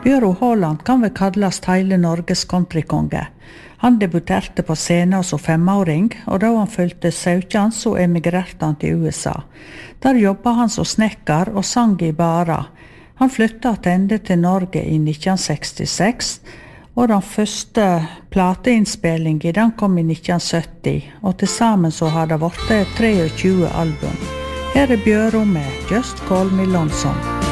Bjørn Haaland kan vel kalles hele Norges countrykonge. Han debuterte på scenen som 5-åring, og da han fylte 17 så emigrerte han til USA. Der jobbet han som snekker og sang i barer. Han flyttet tilbake til Norge i 1966, og den første plateinnspillingen den kom i 1970, og til sammen så har det vært 23 album. Her er Bjørn med Just Call Me Lonesome.